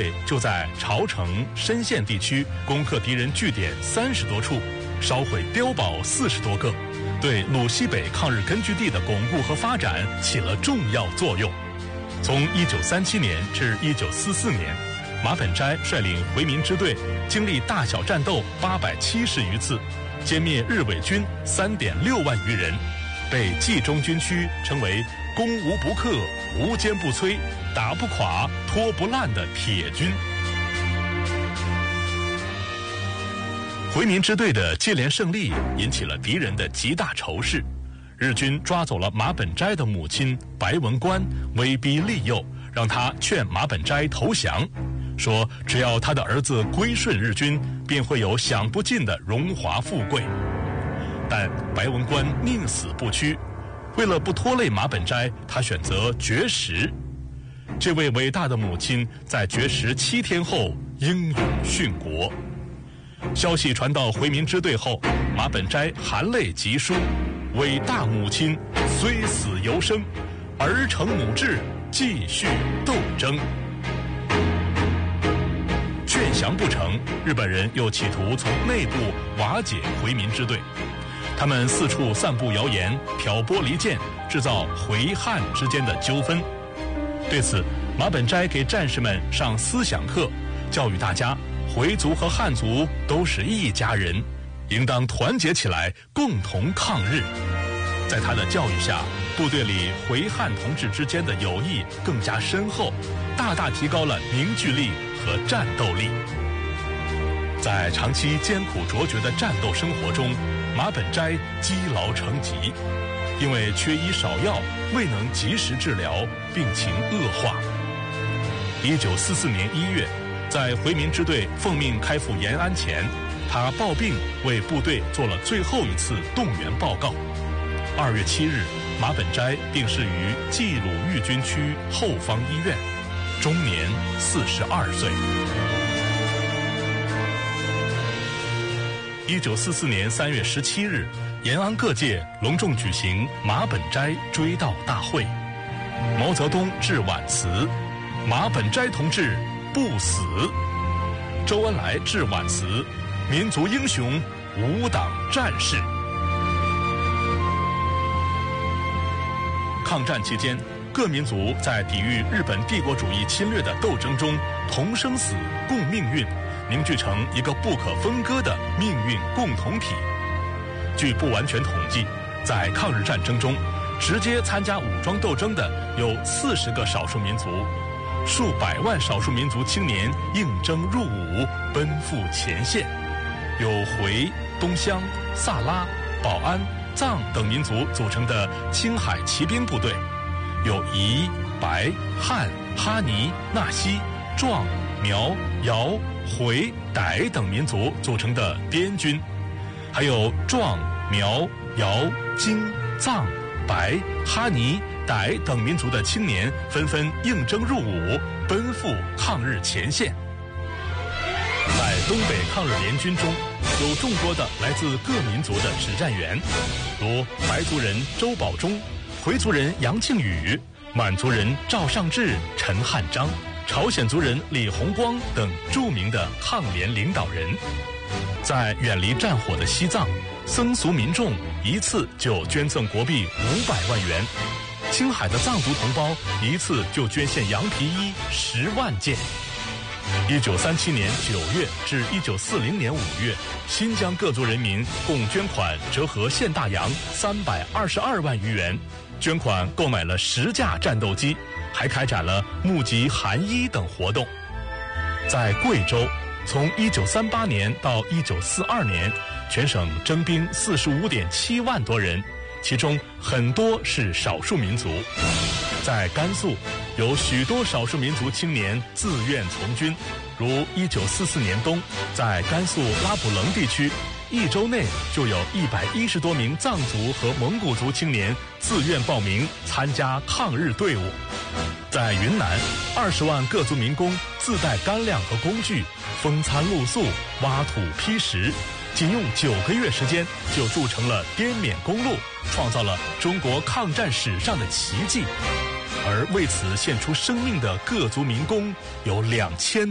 队就在潮城、深县地区攻克敌人据点30多处，烧毁碉堡40多个，对鲁西北抗日根据地的巩固和发展起了重要作用。从1937年至1944年，马本斋率领回民支队经历大小战斗870余次，歼灭日伪军3.6万余人，被冀中军区称为攻无不克、无坚不摧、打不垮、拖不烂的铁军。回民支队的接连胜利引起了敌人的极大仇视，日军抓走了马本斋的母亲白文官，威逼利诱，让他劝马本斋投降，说只要他的儿子归顺日军，便会有享不尽的荣华富贵。但白文官宁死不屈，为了不拖累马本斋，他选择绝食。这位伟大的母亲在绝食7天后英勇殉国。消息传到回民支队后，马本斋含泪疾书：伟大母亲虽死犹生，儿承母志，继续斗争。劝降不成，日本人又企图从内部瓦解回民支队，他们四处散布谣言，挑拨离间，制造回汉之间的纠纷。对此，马本斋给战士们上思想课，教育大家回族和汉族都是一家人，应当团结起来，共同抗日。在他的教育下，部队里回汉同志之间的友谊更加深厚，大大提高了凝聚力和战斗力。在长期艰苦卓绝的战斗生活中，马本斋积劳成疾，因为缺医少药，未能及时治疗，病情恶化。1944年1月，在回民支队奉命开赴延安前，他抱病为部队做了最后一次动员报告。2月7日，马本斋病逝于冀鲁豫军区后方医院，终年42岁。1944年3月17日，延安各界隆重举行马本斋追悼大会。毛泽东致挽词：马本斋同志不死。周恩来致挽词：民族英雄，无党战士。抗战期间，各民族在抵御日本帝国主义侵略的斗争中同生死、共命运，凝聚成一个不可分割的命运共同体。据不完全统计，在抗日战争中，直接参加武装斗争的有40个少数民族，数百万少数民族青年应征入伍，奔赴前线，有回、东乡、萨拉、保安、藏等民族组成的青海骑兵部队，有彝、白、汉、哈尼、纳西、壮、苗、瑶、回、傣等民族组成的滇军，还有壮、苗、瑶、金、藏、白、哈尼、傣等民族的青年纷纷应征入伍，奔赴抗日前线。在东北抗日联军中，有众多的来自各民族的指战员，如白族人周保中、回族人杨庆宇、满族人赵尚志、陈汉章、朝鲜族人李洪光等著名的抗联领导人。在远离战火的西藏，僧俗民众一次就捐赠国币500万元，青海的藏族同胞一次就捐献羊皮衣10万件。1937年9月至1940年5月，新疆各族人民共捐款折合现大洋322万余元，捐款购买了10架战斗机，还开展了募集寒衣等活动。在贵州，从1938年到1942年，全省征兵45.7万多人，其中很多是少数民族。在甘肃，有许多少数民族青年自愿从军，如1944年冬，在甘肃拉卜楞地区，1周内就有110多名藏族和蒙古族青年自愿报名参加抗日队伍。在云南，20万各族民工自带干粮和工具，风餐露宿，挖土劈石，仅用9个月时间就筑成了滇缅公路，创造了中国抗战史上的奇迹。而为此献出生命的各族民工有2000